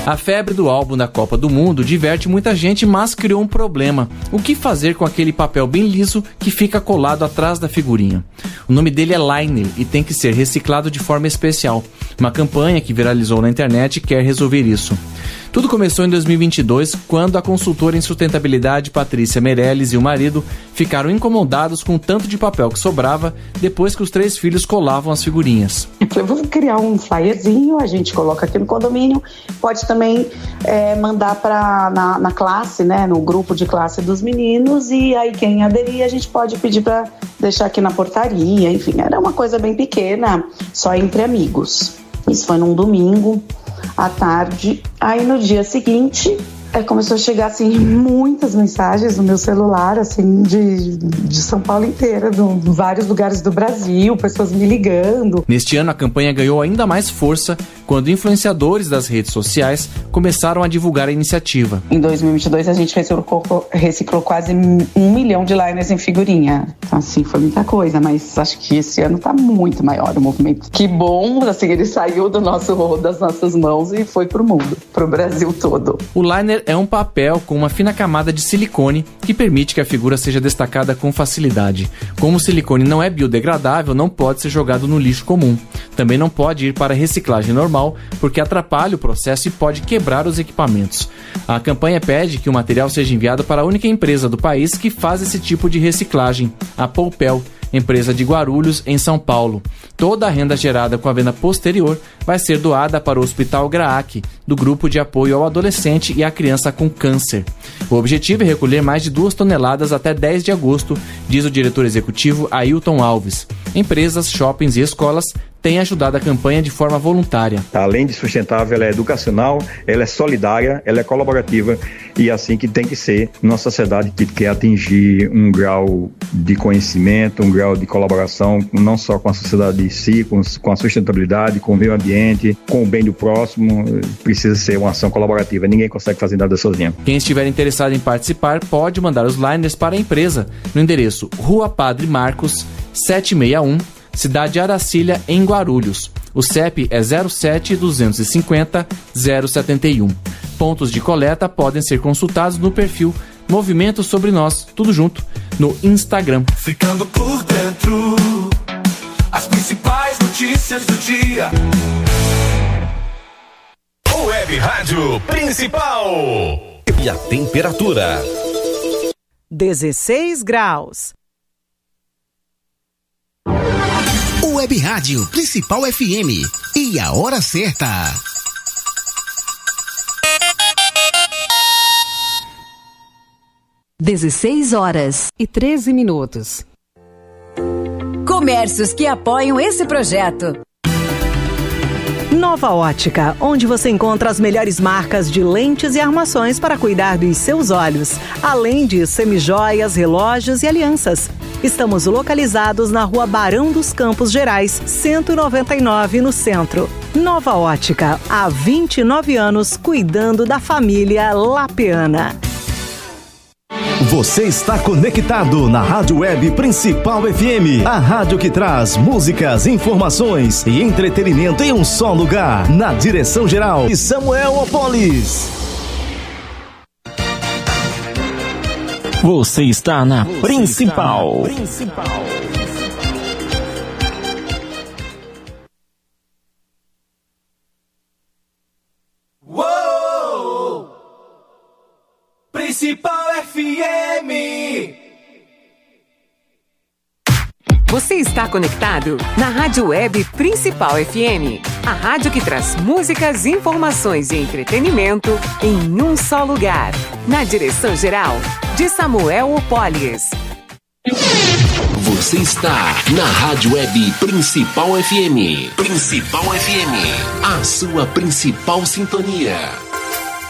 A febre do álbum da Copa do Mundo diverte muita gente, mas criou um problema. O que fazer com aquele papel bem liso que fica colado atrás da figurinha? O nome dele é liner e tem que ser reciclado de forma especial. Uma campanha que viralizou na internet quer resolver isso. Tudo começou em 2022, quando a consultora em sustentabilidade Patrícia Meirelles e o marido ficaram incomodados com o tanto de papel que sobrava depois que os 3 filhos colavam as figurinhas. Eu falei, vou criar um flyerzinho, a gente coloca aqui no condomínio, pode também mandar na classe, né, no grupo de classe dos meninos, e aí quem aderir a gente pode pedir para deixar aqui na portaria, enfim, era uma coisa bem pequena, só entre amigos. Isso foi num domingo à tarde. Aí no dia seguinte começou a chegar assim muitas mensagens no meu celular, assim, de São Paulo inteira, de vários lugares do Brasil, pessoas me ligando. Neste ano a campanha ganhou ainda mais força quando influenciadores das redes sociais começaram a divulgar a iniciativa. Em 2022 a gente reciclou quase 1 milhão de liners em figurinha. Então assim, foi muita coisa, mas acho que esse ano tá muito maior o movimento. Que bom, assim, ele saiu das nossas mãos e foi pro mundo, pro Brasil todo. O liner é um papel com uma fina camada de silicone que permite que a figura seja destacada com facilidade. Como o silicone não é biodegradável, não pode ser jogado no lixo comum. Também não pode ir para reciclagem normal, porque atrapalha o processo e pode quebrar os equipamentos. A campanha pede que o material seja enviado para a única empresa do país que faz esse tipo de reciclagem, a Poupel, empresa de Guarulhos, em São Paulo. Toda a renda gerada com a venda posterior vai ser doada para o Hospital Graac, do Grupo de Apoio ao Adolescente e à Criança com Câncer. O objetivo é recolher mais de 2 toneladas até 10 de agosto, diz o diretor executivo Ailton Alves. Empresas, shoppings e escolas têm ajudado a campanha de forma voluntária. Além de sustentável, ela é educacional, ela é solidária, ela é colaborativa e é assim que tem que ser numa sociedade que quer atingir um grau de conhecimento, um grau de colaboração, não só com a sociedade em si, com a sustentabilidade, com o meio ambiente, com o bem do próximo. Precisa ser uma ação colaborativa, ninguém consegue fazer nada sozinho. Quem estiver interessado em participar pode mandar os liners para a empresa no endereço Rua Padre Marcos, 761, Cidade Aracília, em Guarulhos. O CEP é 07-250-071. Pontos de coleta podem ser consultados no perfil Movimento Sobre Nós, tudo junto, no Instagram. Ficando por dentro, as principais notícias do dia. Web Rádio Principal. E a temperatura? 16 graus. Web Rádio Principal FM. E a hora certa. 16h13. Comércios que apoiam esse projeto. Nova Ótica, onde você encontra as melhores marcas de lentes e armações para cuidar dos seus olhos, além de semijoias, relógios e alianças. Estamos localizados na Rua Barão dos Campos Gerais, 199, no centro. Nova Ótica, há 29 anos cuidando da família lapeana. Você está conectado na Rádio Web Principal FM, a rádio que traz músicas, informações e entretenimento em um só lugar, na direção geral de Samuel Opolis. Você está na Principal. Principal FM. Você está conectado na Rádio Web Principal FM, a rádio que traz músicas, informações e entretenimento em um só lugar. Na direção geral de Samuel Opolis. Você está na Rádio Web Principal FM. Principal FM, a sua principal sintonia.